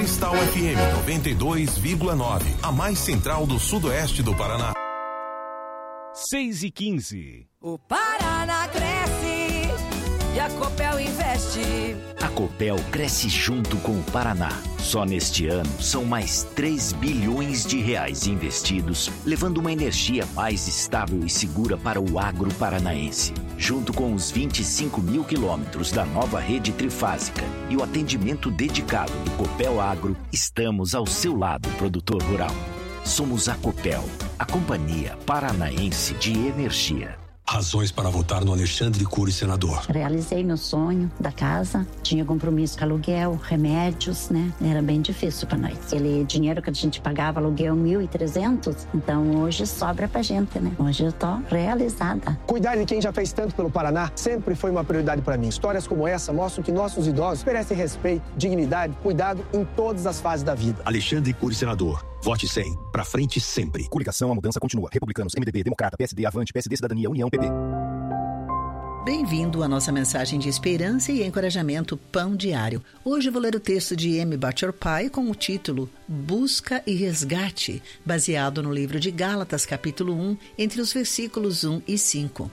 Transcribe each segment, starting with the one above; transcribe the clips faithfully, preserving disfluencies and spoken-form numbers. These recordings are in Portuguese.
Cristal F M noventa e dois vírgula nove, a mais central do sudoeste do Paraná. seis e quinze. O Paraná cresce e a Copel investe. A Copel cresce junto com o Paraná. Só neste ano são mais três bilhões de reais investidos, levando uma energia mais estável e segura para o agro paranaense. Junto com os vinte e cinco mil quilômetros da nova rede trifásica e o atendimento dedicado do Copel Agro, estamos ao seu lado, produtor rural. Somos a Copel, a Companhia Paranaense de Energia. Razões para votar no Alexandre Cury, senador. Realizei meu sonho da casa, tinha compromisso com aluguel, remédios, né? Era bem difícil para nós. Aquele dinheiro que a gente pagava, aluguel mil e trezentos, então hoje sobra pra gente, né? Hoje eu tô realizada. Cuidar de quem já fez tanto pelo Paraná sempre foi uma prioridade para mim. Histórias como essa mostram que nossos idosos merecem respeito, dignidade, cuidado em todas as fases da vida. Alexandre Cury, senador. Vote cem. Pra frente sempre. Coligação, a mudança continua. Republicanos, M D B, Democrata, P S D, Avante, P S D, Cidadania, União, P P. Bem-vindo à nossa mensagem de esperança e encorajamento Pão Diário. Hoje vou ler o texto de M. Butcher Pye com o título Busca e Resgate, baseado no livro de Gálatas, capítulo um, entre os versículos um e cinco.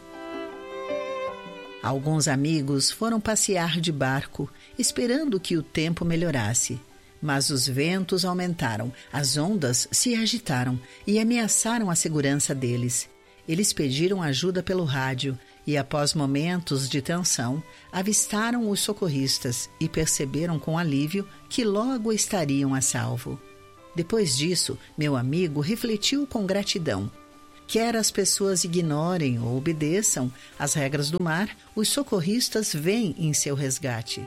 Alguns amigos foram passear de barco, esperando que o tempo melhorasse. Mas os ventos aumentaram, as ondas se agitaram e ameaçaram a segurança deles. Eles pediram ajuda pelo rádio e, após momentos de tensão, avistaram os socorristas e perceberam com alívio que logo estariam a salvo. Depois disso, meu amigo refletiu com gratidão. Quer as pessoas ignorem ou obedeçam as regras do mar, os socorristas vêm em seu resgate.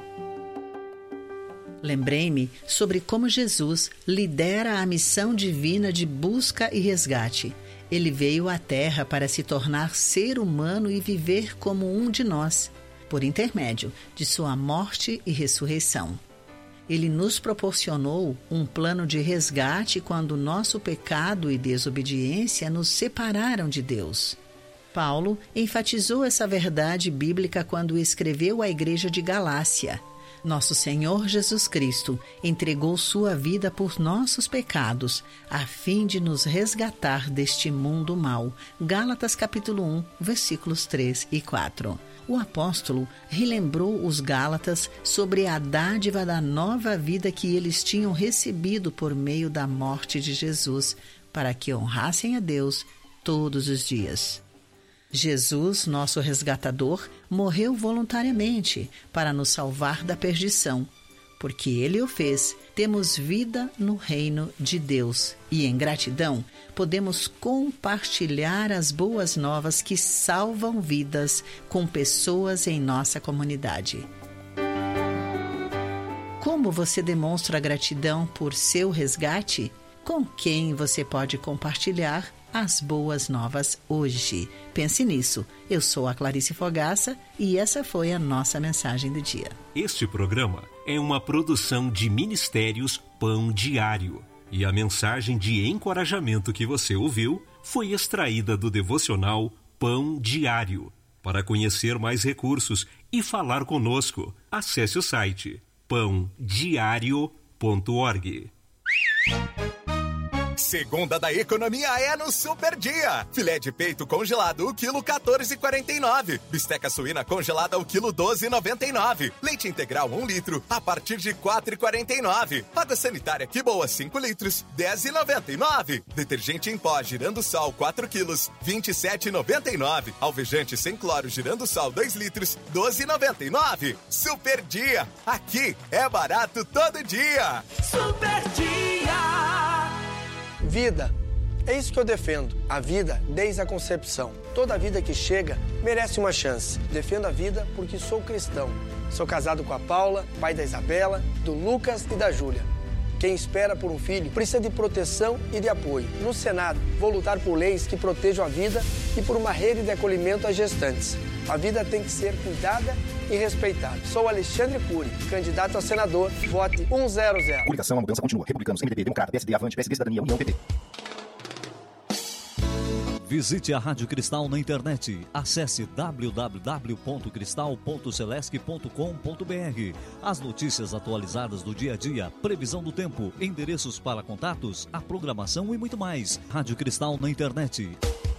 Lembrei-me sobre como Jesus lidera a missão divina de busca e resgate. Ele veio à Terra para se tornar ser humano e viver como um de nós, por intermédio de sua morte e ressurreição. Ele nos proporcionou um plano de resgate quando nosso pecado e desobediência nos separaram de Deus. Paulo enfatizou essa verdade bíblica quando escreveu à igreja de Galácia. Nosso Senhor Jesus Cristo entregou sua vida por nossos pecados, a fim de nos resgatar deste mundo mau. Gálatas capítulo um, versículos três e quatro. O apóstolo relembrou os Gálatas sobre a dádiva da nova vida que eles tinham recebido por meio da morte de Jesus, para que honrassem a Deus todos os dias. Jesus, nosso resgatador, morreu voluntariamente para nos salvar da perdição. Porque Ele o fez, temos vida no reino de Deus. E em gratidão, podemos compartilhar as boas novas que salvam vidas com pessoas em nossa comunidade. Como você demonstra gratidão por seu resgate? Com quem você pode compartilhar as boas novas hoje? Pense nisso. Eu sou a Clarice Fogaça e essa foi a nossa mensagem do dia. Este programa é uma produção de Ministérios Pão Diário. E a mensagem de encorajamento que você ouviu foi extraída do devocional Pão Diário. Para conhecer mais recursos e falar conosco, acesse o site pão diário ponto org. Segunda da economia é no Super Dia. Filé de peito congelado, o quilo quatorze reais e quarenta e nove centavos. Bisteca suína congelada, o quilo doze reais e noventa e nove centavos. Leite integral um litro, a partir de quatro reais e quarenta e nove centavos. Água sanitária Que Boa cinco litros, dez reais e noventa e nove centavos. Detergente em pó Girando Sol quatro quilos, vinte e sete reais e noventa e nove centavos. Alvejante sem cloro Girando Sol dois litros, doze reais e noventa e nove centavos. Super Dia. Aqui é barato todo dia. Super Dia. Vida. É isso que eu defendo. A vida desde a concepção. Toda vida que chega merece uma chance. Defendo a vida porque sou cristão. Sou casado com a Paula, pai da Isabela, do Lucas e da Júlia. Quem espera por um filho precisa de proteção e de apoio. No Senado, vou lutar por leis que protejam a vida e por uma rede de acolhimento às gestantes. A vida tem que ser cuidada e respeitada. Sou Alexandre Cury, candidato a senador. Vote cem. Coligação, a mudança continua. Republicanos, M D B, Democrata, P S D, Avante, P S D, Cidadania, União, P P. Visite a Rádio Cristal na internet. Acesse w w w ponto cristal ponto celesc ponto com ponto b r. As notícias atualizadas do dia a dia, previsão do tempo, endereços para contatos, a programação e muito mais. Rádio Cristal na internet.